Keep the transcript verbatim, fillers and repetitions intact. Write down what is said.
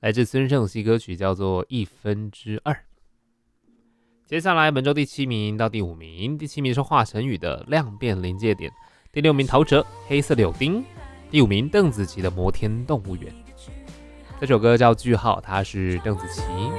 来自孙盛熙，歌曲叫做《一分之二》。接下来本周第七名到第五名，第七名是华晨宇的《量变临界点》，第六名陶喆《黑色柳丁》，第五名邓紫棋的《摩天动物园》。这首歌叫句号，它是邓紫棋